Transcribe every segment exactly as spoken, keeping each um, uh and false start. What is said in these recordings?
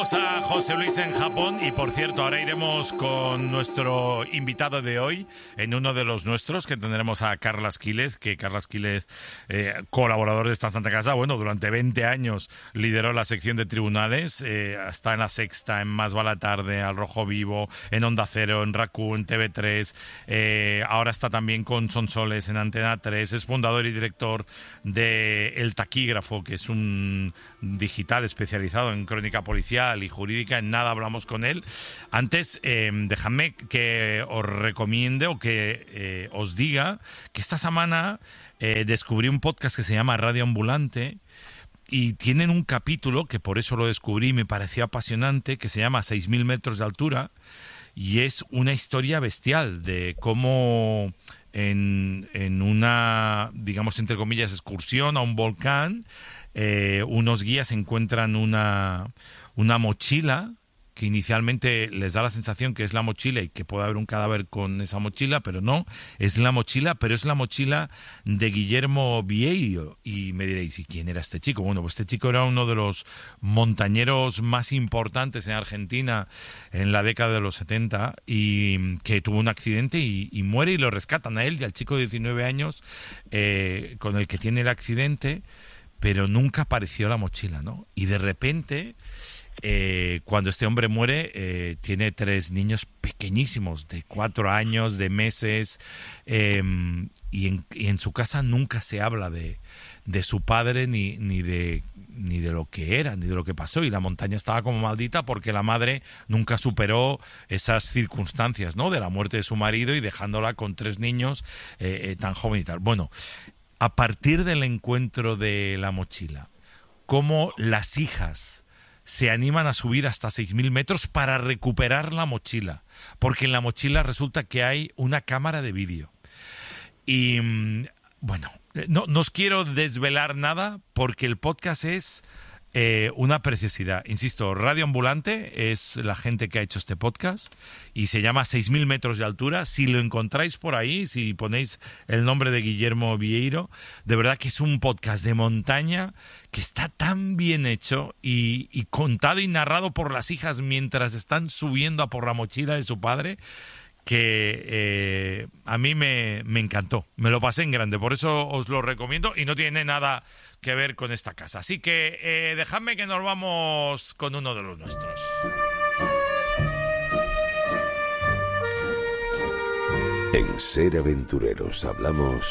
A José Luis en Japón y por cierto ahora iremos con nuestro invitado de hoy en uno de los nuestros que tendremos a Carlas Quílez, que Carlas Quílez, eh, colaborador de esta Santa Casa, bueno, durante veinte años lideró la sección de tribunales, eh, está en La Sexta, en Más va la tarde, Al Rojo Vivo, en Onda Cero, en Raku, en T V tres, eh, ahora está también con Sonsoles en Antena tres, es fundador y director de El Taquígrafo, que es un digital especializado en crónica policial y jurídica. En nada hablamos con él. Antes, eh, dejadme que os recomiende o que eh, os diga que esta semana eh, descubrí un podcast que se llama Radio Ambulante y tienen un capítulo, que por eso lo descubrí y me pareció apasionante, que se llama seis mil metros de altura y es una historia bestial de cómo en, en una, digamos, entre comillas, excursión a un volcán, eh, unos guías encuentran una... una mochila que inicialmente les da la sensación que es la mochila y que puede haber un cadáver con esa mochila, pero no, es la mochila, pero es la mochila de Guillermo Vieiro. Y me diréis, ¿y quién era este chico? Bueno, pues este chico era uno de los montañeros más importantes en Argentina en la década de los setenta y que tuvo un accidente y, y muere y lo rescatan a él y al chico de diecinueve años eh, con el que tiene el accidente, pero nunca apareció la mochila, ¿no? Y de repente... Eh, cuando este hombre muere, eh, tiene tres niños pequeñísimos, de cuatro años, de meses, eh, y, en, y en su casa nunca se habla de, de su padre ni, ni, de, ni de lo que era, ni de lo que pasó. Y la montaña estaba como maldita porque la madre nunca superó esas circunstancias, ¿no? De la muerte de su marido y dejándola con tres niños eh, eh, tan joven y tal. Bueno, a partir del encuentro de la mochila, cómo las hijas se animan a subir hasta seis mil metros para recuperar la mochila, porque en la mochila resulta que hay una cámara de vídeo. Y bueno, no, no os quiero desvelar nada porque el podcast es eh, una preciosidad. Insisto, Radio Ambulante es la gente que ha hecho este podcast y se llama seis mil metros de altura. Si lo encontráis por ahí, si ponéis el nombre de Guillermo Vieiro, de verdad que es un podcast de montaña que está tan bien hecho y, y contado y narrado por las hijas mientras están subiendo a por la mochila de su padre, que eh, a mí me, me encantó, me lo pasé en grande, por eso os lo recomiendo y no tiene nada que ver con esta casa. Así que eh, dejadme que nos vamos con uno de los nuestros. En Ser Aventureros hablamos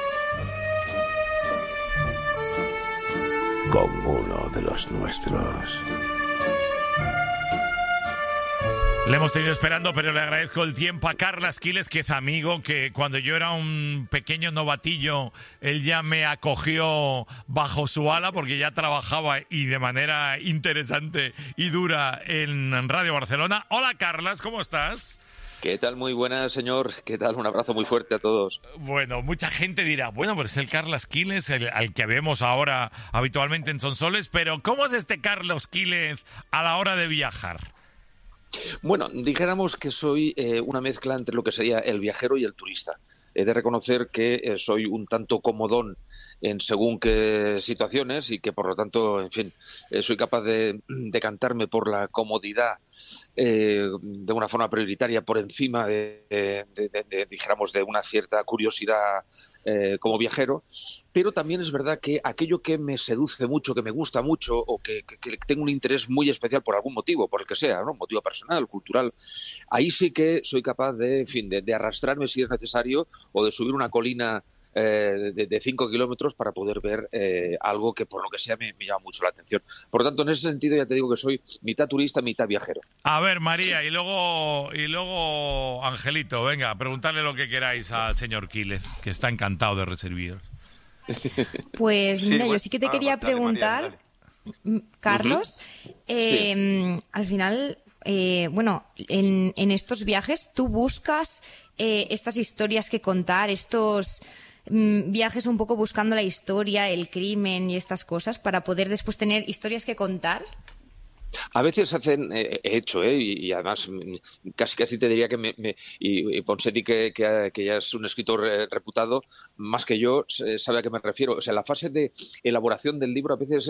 con uno de los nuestros. Le hemos tenido esperando, pero le agradezco el tiempo a Carlas Quílez, que es amigo, que cuando yo era un pequeño novatillo, él ya me acogió bajo su ala porque ya trabajaba y de manera interesante y dura en Radio Barcelona. Hola Carlas, ¿cómo estás? ¿Qué tal? Muy buenas, señor. ¿Qué tal? Un abrazo muy fuerte a todos. Bueno, mucha gente dirá, bueno, pues es el Carlas Quílez, el, al que vemos ahora habitualmente en Sonsoles, pero ¿cómo es este Carlos Quílez a la hora de viajar? Bueno, dijéramos que soy eh, una mezcla entre lo que sería el viajero y el turista. He de reconocer que eh, soy un tanto comodón en según qué situaciones y que por lo tanto, en fin, eh, soy capaz de decantarme por la comodidad eh, de una forma prioritaria por encima de, de, de, de, de dijéramos, de una cierta curiosidad eh, como viajero, pero también es verdad que aquello que me seduce mucho, que me gusta mucho o que, que, que tengo un interés muy especial por algún motivo, por el que sea, ¿no? Motivo personal, cultural, ahí sí que soy capaz de, en fin, de, de arrastrarme si es necesario o de subir una colina Eh, de, de cinco kilómetros para poder ver eh, algo que por lo que sea me, me llama mucho la atención. Por lo tanto, en ese sentido ya te digo que soy mitad turista, mitad viajero. A ver, María, y luego y luego Angelito, venga, preguntarle lo que queráis al señor Quílez, que está encantado de recibir. Pues mira, sí, bueno, yo sí que te ah, quería dale, preguntar, María, dale. Carlos, Uh-huh. eh, sí. al final, eh, bueno, en, en estos viajes tú buscas eh, estas historias que contar, estos viajes un poco buscando la historia, el crimen y estas cosas para poder después tener historias que contar. A veces hacen, eh, he hecho, ¿eh? y, y además casi casi te diría que me, me y, y Ponseti, que, que, que ya es un escritor eh, reputado, más que yo, sabe a qué me refiero. O sea, la fase de elaboración del libro a veces es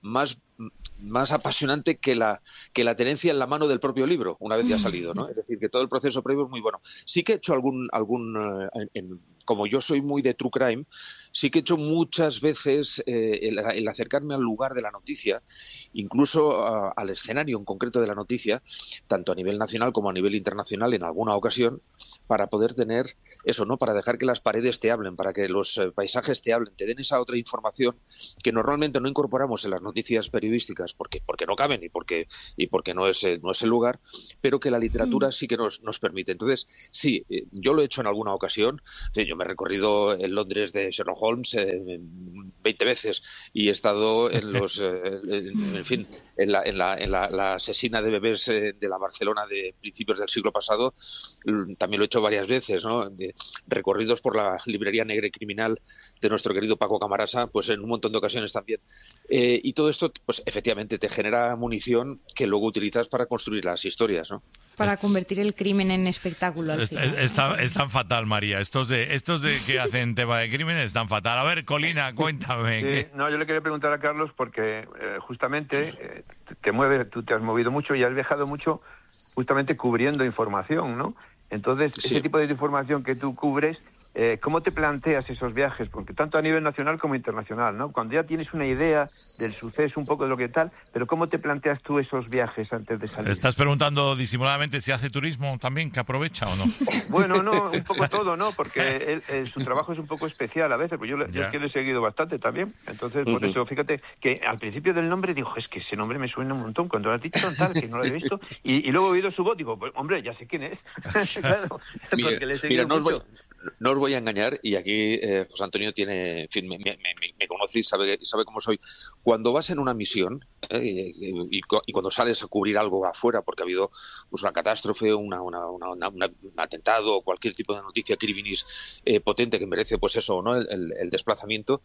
más más apasionante que la que la tenencia en la mano del propio libro una vez ya salido, ¿no? Es decir, que todo el proceso previo es muy bueno. Sí que he hecho algún algún eh, en, en, como yo soy muy de true crime, sí que he hecho muchas veces eh, el, el acercarme al lugar de la noticia, incluso uh, al escenario en concreto de la noticia, tanto a nivel nacional como a nivel internacional en alguna ocasión, para poder tener eso, ¿no? Para dejar que las paredes te hablen, para que los eh, paisajes te hablen, te den esa otra información que normalmente no incorporamos en las noticias periodísticas porque porque no caben y porque y porque no es eh, no es el lugar, pero que la literatura sí que nos nos permite. Entonces, sí, eh, yo lo he hecho en alguna ocasión. Sí, yo me he recorrido en Londres de Sherlock Holmes eh, veinte veces y he estado en los eh, en, en fin, en la en la en la, la asesina de bebés eh, de la Barcelona de principios del siglo pasado, también lo he hecho varias veces, ¿no? De, recorridos por la librería negra y criminal de nuestro querido Paco Camarasa, pues en un montón de ocasiones también. Eh, y todo esto, pues efectivamente, te genera munición que luego utilizas para construir las historias, ¿no? Para convertir el crimen en espectáculo. Al es, final, es, es, tan, es tan fatal, María. Estos de estos de que hacen tema de crimen es tan fatal. A ver, Colina, cuéntame. Sí, ¿qué? no, yo le quería preguntar a Carlos porque eh, justamente eh, te mueve, tú te has movido mucho y has viajado mucho justamente cubriendo información, ¿no? Entonces, sí. Ese tipo de información que tú cubres, eh, ¿cómo te planteas esos viajes? Porque tanto a nivel nacional como internacional, ¿no? Cuando ya tienes una idea del suceso, un poco de lo que tal, pero ¿cómo te planteas tú esos viajes antes de salir? ¿Estás preguntando disimuladamente si hace turismo también, que aprovecha o no? Bueno, no, un poco todo, ¿no? Porque él, él, su trabajo es un poco especial a veces, pues yo, yo es que lo he seguido bastante también. Entonces, por uh-huh. eso, fíjate que al principio del nombre digo, es que ese nombre me suena un montón, cuando lo has dicho tal, que no lo he visto, y, y luego he oído su voz, digo, pues, hombre, ya sé quién es. Claro, mira, porque le he seguido mira, mucho. No os voy a engañar, y aquí eh, José Antonio tiene, en fin, me, me, me, me conoce y sabe, sabe cómo soy. Cuando vas en una misión eh, y, y, y cuando sales a cubrir algo afuera, porque ha habido pues, una catástrofe, una, una, una, una, una, un atentado o cualquier tipo de noticia criminis eh, potente que merece, pues eso, ¿no? El, el, el desplazamiento.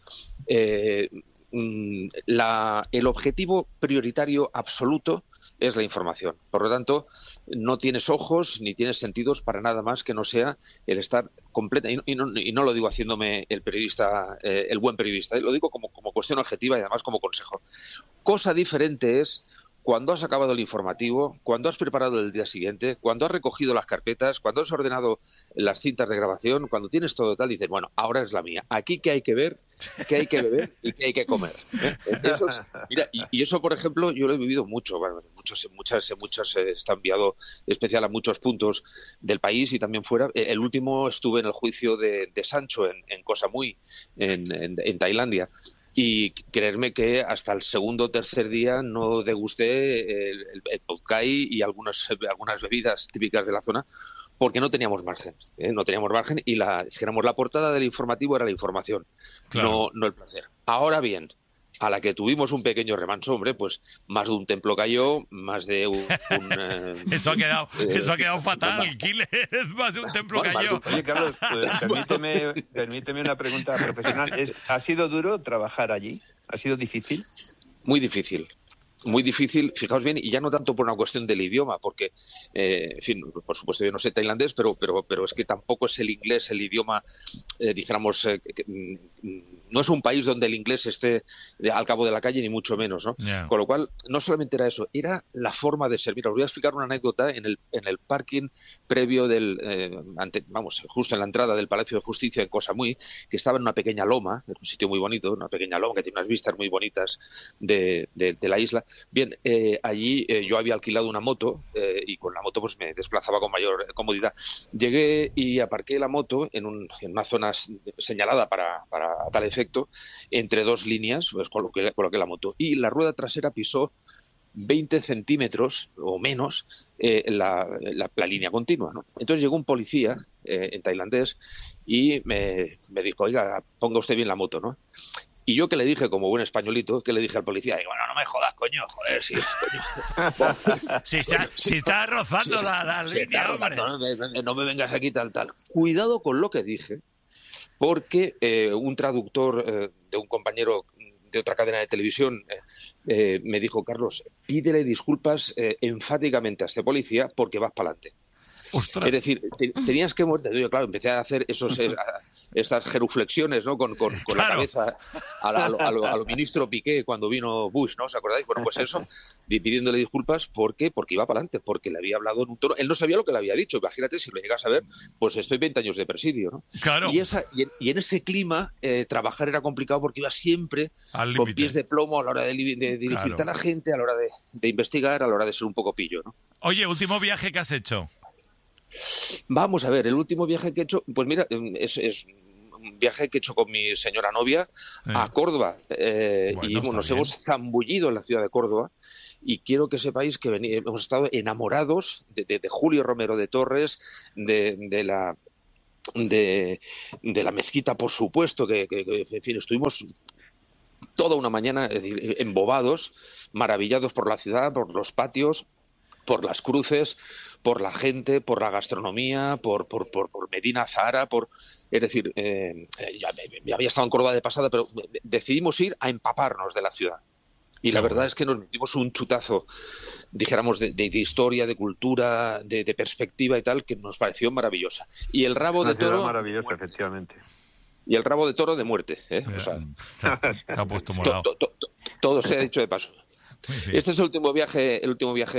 Eh, la, el objetivo prioritario absoluto es la información. Por lo tanto, no tienes ojos ni tienes sentidos para nada más que no sea el estar completa. Y no, y no, y no lo digo haciéndome el periodista, eh, el buen periodista, lo digo como, como cuestión objetiva y además como consejo. Cosa diferente es cuando has acabado el informativo, cuando has preparado el día siguiente, cuando has recogido las carpetas, cuando has ordenado las cintas de grabación, cuando tienes todo tal, dices, bueno, ahora es la mía. Aquí qué hay que ver, qué hay que beber y qué hay que comer. ¿Eh? Eso es, mira, y, y eso, por ejemplo, yo lo he vivido mucho. Bueno, muchos, muchas, muchas eh, está enviado especial a muchos puntos del país y también fuera. El último estuve en el juicio de, de Sancho en, en Koh Samui, en, en, en Tailandia. Y creerme que hasta el segundo o tercer día no degusté el, el, el podkai y algunas, algunas bebidas típicas de la zona porque no teníamos margen, ¿eh? no teníamos margen y la, dijéramos, la portada del informativo era la información, claro. no, no el placer. Ahora bien, a la que tuvimos un pequeño remanso, hombre, pues más de un templo cayó, más de un... un eh, eso ha quedado eh, eso ha quedado fatal, Quiles, más de un templo bueno, cayó. Oye, Carlos, pues, permíteme, permíteme una pregunta profesional. ¿Es, ¿Ha sido duro trabajar allí? ¿Ha sido difícil? Muy difícil. Muy difícil, fijaos bien, y ya no tanto por una cuestión del idioma, porque, eh, en fin, por supuesto yo no sé tailandés, pero pero pero es que tampoco es el inglés el idioma, eh, dijéramos, eh, que, mm, no es un país donde el inglés esté al cabo de la calle, ni mucho menos, ¿no? Yeah. Con lo cual, no solamente era eso, era la forma de servir. Os voy a explicar una anécdota en el en el parking previo del, eh, ante, vamos, justo en la entrada del Palacio de Justicia en Koh Samui, que estaba en una pequeña loma, en un sitio muy bonito, una pequeña loma que tiene unas vistas muy bonitas de, de, de la isla. Bien, eh, allí eh, yo había alquilado una moto eh, y con la moto pues me desplazaba con mayor comodidad. Llegué y aparqué la moto en, un, en una zona señalada para, para tal efecto, entre dos líneas, pues coloqué, coloqué la moto y la rueda trasera pisó veinte centímetros o menos eh, la, la, la línea continua, ¿no? Entonces llegó un policía eh, en tailandés y me, me dijo, oiga, ponga usted bien la moto, ¿no? Y yo que le dije, como buen españolito, que le dije al policía, digo, bueno, no me jodas, coño, joder, sí, coño. si, está, si está rozando sí, la, la sí, línea, hombre. No, no, no me vengas aquí tal, tal. Cuidado con lo que dije, porque eh, un traductor eh, de un compañero de otra cadena de televisión eh, eh, me dijo, Carlos, pídele disculpas eh, enfáticamente a este policía porque vas para adelante. Ostras. Es decir, te, tenías que... Yo, claro, empecé a hacer esos, eh, estas genuflexiones, ¿no? Con, con, con claro. la cabeza a, la, a, lo, a, lo, a lo ministro Piqué cuando vino Bush, ¿no? ¿Os acordáis? Bueno, pues eso, pidiéndole disculpas, ¿por qué? Porque iba para adelante, porque le había hablado en un tono... Él no sabía lo que le había dicho, imagínate, si lo llegas a ver, pues estoy veinte años de presidio, ¿no? Claro. Y, esa, y, en, y en ese clima, eh, trabajar era complicado porque iba siempre Al con límite. pies de plomo a la hora de, de dirigirte claro. a la gente, a la hora de, de investigar, a la hora de ser un poco pillo, ¿no? Oye, último viaje que has hecho. Vamos a ver, el último viaje que he hecho, pues mira, es, es un viaje que he hecho con mi señora novia eh. a Córdoba. Eh, bueno, y bueno, nos bien. hemos zambullido en la ciudad de Córdoba. Y quiero que sepáis que vení, hemos estado enamorados de, de, de Julio Romero de Torres, de, de la de, de la mezquita, por supuesto, que, que, que en fin, estuvimos toda una mañana es decir, embobados, maravillados por la ciudad, por los patios, por las cruces, por la gente, por la gastronomía, por, por, por, por Medina Zahara, por es decir, eh, ya, ya había estado en Córdoba de pasada, pero decidimos ir a empaparnos de la ciudad. Y la verdad es que nos metimos un chutazo, dijéramos, de, de, de historia, de cultura, de, de perspectiva y tal, que nos pareció maravillosa. Y el rabo de toro... maravillosa, efectivamente. Y el rabo de toro de muerte, ¿eh? Mira, o sea, se ha puesto morado. To, to, to, todo se ha dicho de paso. Este es el último viaje, el último viaje